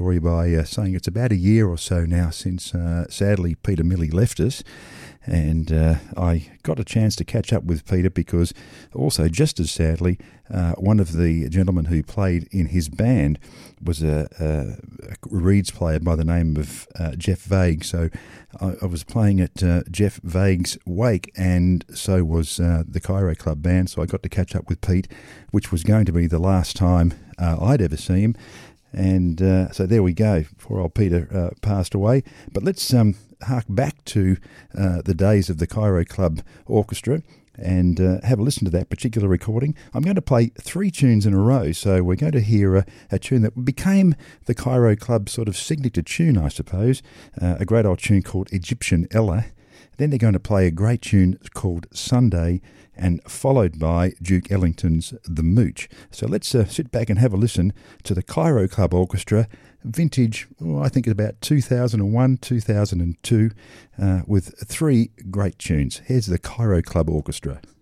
story by saying it's about a year or so now since, sadly, Peter Milley left us. And I got a chance to catch up with Peter because also, just as sadly, one of the gentlemen who played in his band was a reeds player by the name of Jeff Vague. So I was playing at Jeff Vague's wake, and so was the Cairo Club band. So I got to catch up with Pete, which was going to be the last time I'd ever see him. And so there we go. Poor old Peter passed away. But let's hark back to the days of the Cairo Club Orchestra and have a listen to that particular recording. I'm going to play 3 tunes in a row. So we're going to hear a tune that became the Cairo Club sort of signature tune, I suppose, a great old tune called Egyptian Ella. Then they're going to play a great tune called Sunday, and followed by Duke Ellington's The Mooch. So let's sit back and have a listen to the Cairo Club Orchestra, vintage, I think about 2001, 2002, with 3 great tunes. Here's the Cairo Club Orchestra.